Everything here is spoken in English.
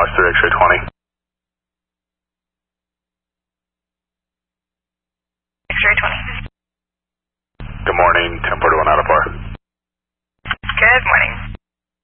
pass through X-ray 20. X-ray 20. Good morning, 1041 out of 4. Good morning.